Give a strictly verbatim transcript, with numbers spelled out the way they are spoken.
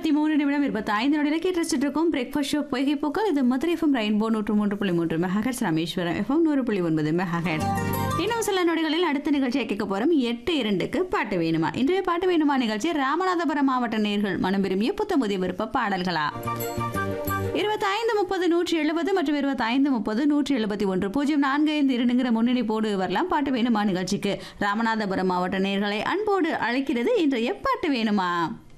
முப்பத்தி மூன்று நிமிடம் இருபத்தி ஐந்து நொடியில் கேட்டு ரசிச்சுட்டு இருக்கோம் பிரேக்ஃபாஸ்ட் ஷோ பொய்கை பூக்கள். இது மதுரை எஃப்எம் ரெயின்போ நூற்று மூன்று புள்ளி மூன்று மெகாஹெட்ஸ், ராமேஸ்வரம் எஃப்எம் நூறு புள்ளி ஒன்பது மெகாஹெட்ஸ். இன்னும் சில நொடிகளில் அடுத்த நிகழ்ச்சியை கேட்க போறோம். எட்டு இரண்டுக்கு பாட்டு வேணுமா. இன்றைய பாட்டு வேணுமா நிகழ்ச்சி ராமநாதபுரம் மாவட்ட நேயர்கள் மனம் விரும்பிய புத்தமுதிய விருப்ப பாடல்களா. இருபத்தி ஐந்து முப்பது நூற்றி எழுபது மற்றும் இருபத்தி ஐந்து முப்பது நூற்றி எழுபத்தி ஒன்று பூஜ்ஜியம் நான்கு ஐந்து இரண்டுங்கிற முன்னணி போடு வரலாம். பாட்டு வேணுமா நிகழ்ச்சிக்கு ராமநாதபுரம் மாவட்ட நேயர்களை அன்போடு அழைக்கிறது இன்றைய பாட்டு வேணுமா.